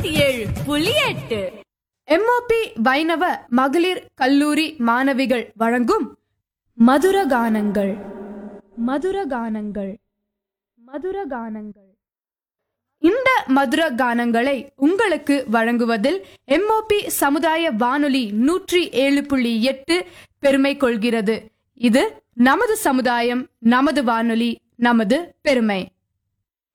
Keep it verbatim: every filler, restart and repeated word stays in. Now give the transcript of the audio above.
தொண்ணூத்தி ஏழு புள்ளி எட்டு. எம்ஓபி வைணவ மகளிர் கல்லூரி மாணவிகள் வழங்கும் மதுரகானங்கள் மதுரகானங்கள் மதுரகானங்கள் இந்த மதுர கானங்களை உங்களுக்கு வழங்குவதில் எம்ஓபி சமுதாய வானொலி நூற்றி ஏழு புள்ளி எட்டு பெருமை கொள்கிறது. இது நமது சமுதாயம், நமது வானொலி, நமது பெருமை.